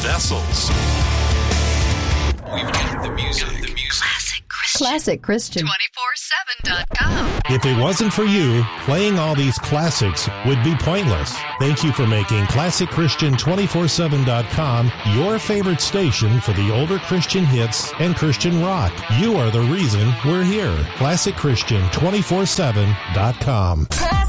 vessels. We've got the music. Classic Christian. 247.com. If it wasn't for you, playing all these classics would be pointless. Thank you for making Classic Christian 247.com your favorite station for the older Christian hits and Christian rock. You are the reason we're here. Classic Christian 247.com.